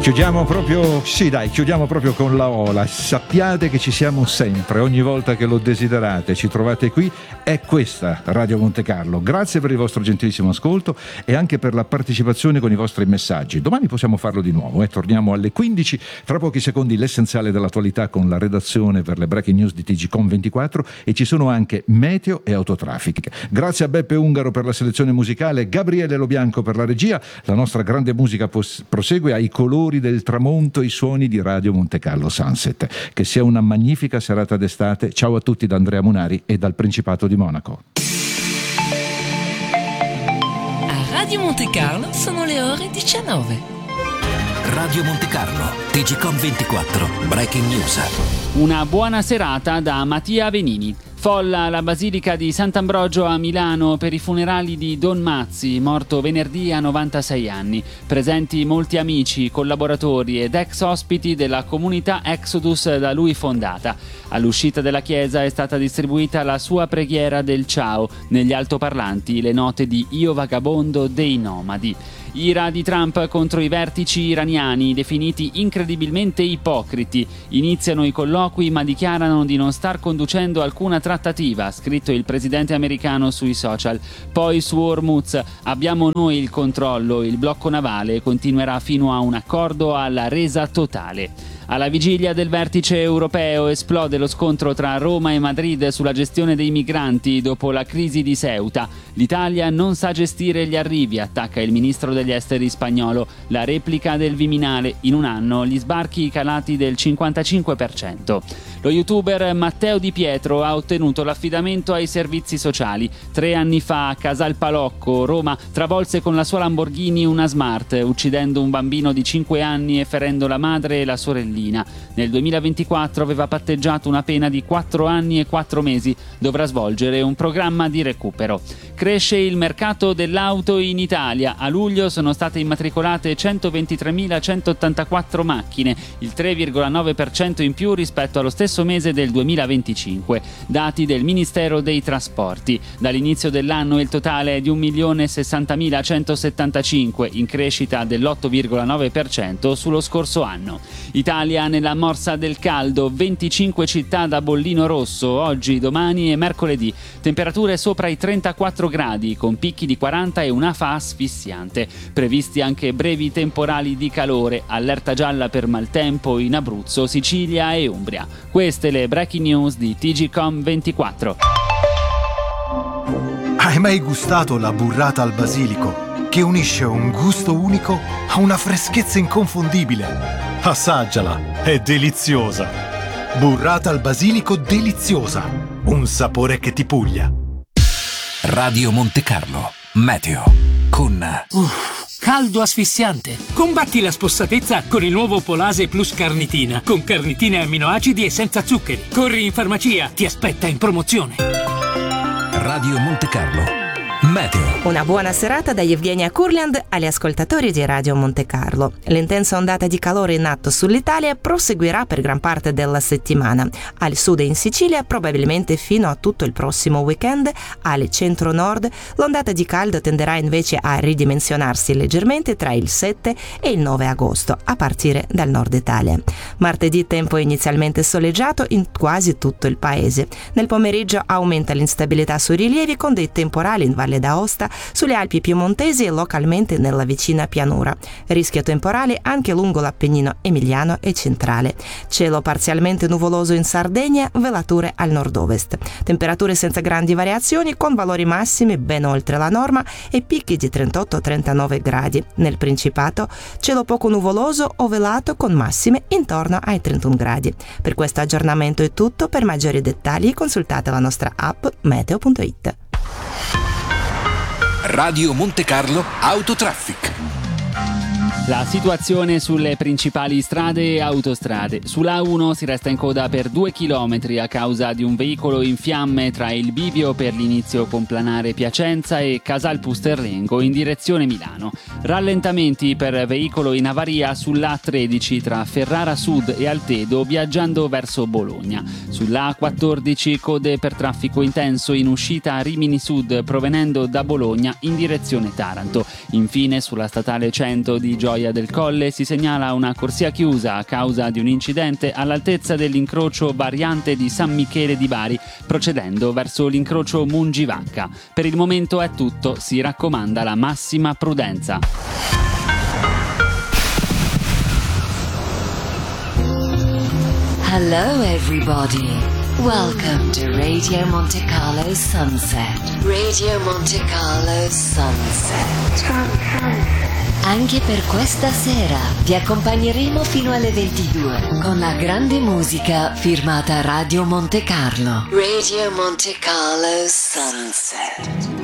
Chiudiamo proprio con la Ola. Sappiate che ci siamo sempre, ogni volta che lo desiderate, ci trovate qui. È questa Radio Monte Carlo. Grazie per il vostro gentilissimo ascolto e anche per la partecipazione con i vostri messaggi. Domani possiamo farlo di nuovo, torniamo alle 15. Fra pochi secondi l'essenziale dell'attualità con la redazione per le breaking news di TGcom24 e ci sono anche meteo e autotraffic. Grazie a Beppe Ungaro per la selezione musicale, Gabriele Lobianco per la regia. La nostra grande musica prosegue ai colori del tramonto, i suoni di Radio Monte Carlo Sunset. Che sia una magnifica serata d'estate. Ciao a tutti da Andrea Munari e dal Principato di Monaco. A Radio Monte Carlo sono le ore 19. Radio Monte Carlo, TGcom24, Breaking News. Una buona serata da Mattia Venini. Folla alla Basilica di Sant'Ambrogio a Milano per i funerali di Don Mazzi, morto venerdì a 96 anni. Presenti molti amici, collaboratori ed ex ospiti della comunità Exodus da lui fondata. All'uscita della chiesa è stata distribuita la sua preghiera del ciao, negli altoparlanti le note di Io vagabondo dei nomadi. Ira di Trump contro i vertici iraniani, definiti incredibilmente ipocriti. Iniziano i colloqui ma dichiarano di non star conducendo alcuna trattativa, ha scritto il presidente americano sui social. Poi su Hormuz: abbiamo noi il controllo, il blocco navale continuerà fino a un accordo alla resa totale. Alla vigilia del vertice europeo esplode lo scontro tra Roma e Madrid sulla gestione dei migranti dopo la crisi di Ceuta. L'Italia non sa gestire gli arrivi, attacca il ministro degli esteri spagnolo. La replica del Viminale: in un anno gli sbarchi calati del 55%. Lo youtuber Matteo Di Pietro ha ottenuto l'affidamento ai servizi sociali. 3 anni fa a Casal Palocco, Roma, travolse con la sua Lamborghini una Smart, uccidendo un bambino di 5 anni e ferendo la madre e la sorellina. Nel 2024 aveva patteggiato una pena di 4 anni e 4 mesi. Dovrà svolgere un programma di recupero. Cresce il mercato dell'auto in Italia. A luglio sono state immatricolate 123.184 macchine, il 3,9% in più rispetto allo stesso mese del 2025. Dati del Ministero dei Trasporti. Dall'inizio dell'anno il totale è di 1.060.175, in crescita dell'8,9% sullo scorso anno. Italia nella morsa del caldo, 25 città da bollino rosso, oggi, domani e mercoledì. Temperature sopra i 34 gradi, con picchi di 40 e un'afa asfissiante. Previsti anche brevi temporali di calore, allerta gialla per maltempo in Abruzzo, Sicilia e Umbria. Queste le breaking news di TGcom24. Hai mai gustato la burrata al basilico, che unisce un gusto unico a una freschezza inconfondibile? Assaggiala, è deliziosa. Burrata al basilico deliziosa, un sapore che ti puglia. Radio Monte Carlo, meteo con... Caldo asfissiante. Combatti la spossatezza con il nuovo Polase Plus Carnitina, con carnitine amminoacidi e senza zuccheri. Corri in farmacia, ti aspetta in promozione. Radio Monte Carlo, meteo. Una buona serata da Evgenia Kurland agli ascoltatori di Radio Monte Carlo. L'intensa ondata di calore in atto sull'Italia proseguirà per gran parte della settimana. Al sud e in Sicilia probabilmente fino a tutto il prossimo weekend. Al centro-nord l'ondata di caldo tenderà invece a ridimensionarsi leggermente tra il 7 e il 9 agosto, a partire dal nord Italia. Martedì tempo inizialmente soleggiato in quasi tutto il paese. Nel pomeriggio aumenta l'instabilità sui rilievi con dei temporali in Valle d'Aosta, sulle Alpi piemontesi e localmente nella vicina pianura. Rischio temporale anche lungo l'Appennino emiliano e centrale. Cielo parzialmente nuvoloso in Sardegna, velature al nord-ovest. Temperature senza grandi variazioni con valori massimi ben oltre la norma e picchi di 38-39 gradi. Nel Principato cielo poco nuvoloso o velato con massime intorno ai 31 gradi. Per questo aggiornamento è tutto. Per maggiori dettagli consultate la nostra app meteo.it. Radio Monte Carlo Autotraffic. La situazione sulle principali strade e autostrade. Sulla A1 si resta in coda per 2 chilometri a causa di un veicolo in fiamme tra il bivio per l'inizio complanare Piacenza e Casal Pusterlengo in direzione Milano. Rallentamenti per veicolo in avaria sulla A13 tra Ferrara Sud e Altedo viaggiando verso Bologna. Sulla A14 code per traffico intenso in uscita a Rimini Sud provenendo da Bologna in direzione Taranto. Infine sulla statale 100 di Gioia Gioia del Colle si segnala una corsia chiusa a causa di un incidente all'altezza dell'incrocio variante di San Michele di Bari, procedendo verso l'incrocio Mungivacca. Per il momento è tutto, si raccomanda la massima prudenza. Hello everybody. Welcome to Radio Monte Carlo Sunset. Radio Monte Carlo Sunset. Anche per questa sera vi accompagneremo fino alle 22 con la grande musica firmata Radio Monte Carlo. Radio Monte Carlo Sunset.